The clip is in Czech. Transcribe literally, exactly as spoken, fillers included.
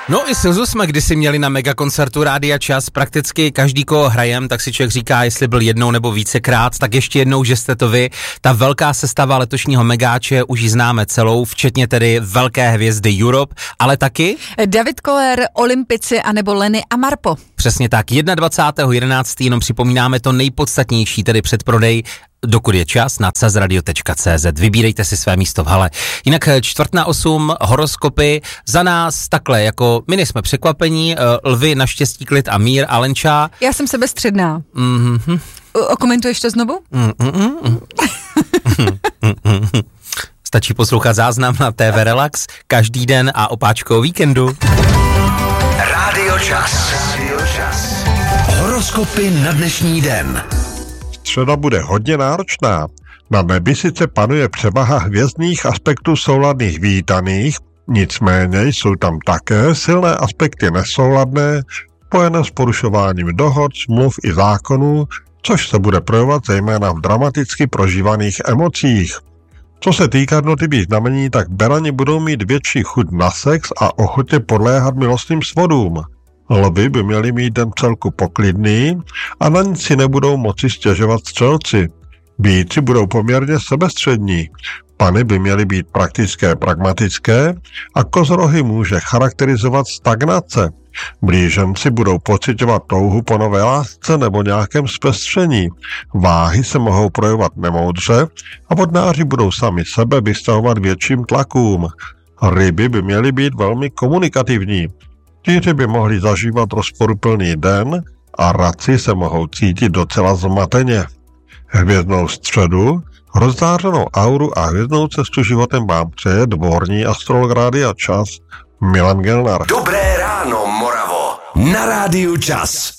No i Silzu jsme kdysi měli na megakoncertu Rádia Čas, prakticky každý, koho hrajem, tak si člověk říká, jestli byl jednou nebo vícekrát, tak ještě jednou, že jste to vy. Ta velká sestava letošního megáče, už ji známe celou, včetně tedy velké hvězdy Europe, ale taky David Koller, Olympici anebo Lenny a Marpo. Přesně tak, dvacátého prvního jedenáctého jenom připomínáme to nejpodstatnější, tedy předprodej, dokud je čas, na cazradio tečka cé zet. Vybírejte si své místo v hale. Jinak čtvrt na osm, horoskopy, za nás takhle, jako my nejsme překvapení, lvy naštěstí klid a mír, Alenča. Já jsem sebestředná. Mm-hmm. Okomentuješ to znovu? Mm-mm. Stačí poslouchat záznam na té vé Relax každý den a opáčko o víkendu. Rádio Čas. Horoskopy na dnešní den. Středa bude hodně náročná. Na nebi sice panuje převaha hvězdných aspektů souladných vítaných, nicméně jsou tam také silné aspekty nesouladné, spojené s porušováním dohod, smluv i zákonů, což se bude projevovat zejména v dramaticky prožívaných emocích. Co se týká jednotlivých znamení, tak berani budou mít větší chuť na sex a ochotě podléhat milostným svodům. Lvi by měli mít den celku poklidný a na nic si nebudou moci stěžovat střelci. Býci budou poměrně sebestřední. Pany by měly být praktické, pragmatické a kozorohy může charakterizovat stagnace. Blíženci budou pociťovat touhu po nové lásce nebo nějakém zpestření. Váhy se mohou projevovat nemoudře a vodnáři budou sami sebe vystavovat větším tlakům. Ryby by měly být velmi komunikativní. Týři by mohli zažívat rozporuplný den a raci se mohou cítit docela zmateně. Hvězdnou středu, rozzářenou auru a hvězdnou cestu životem vám přeje dvorní astrolog Rádia Čas Milan Gelnar. Dobré ráno, Moravo, na Rádiu Čas.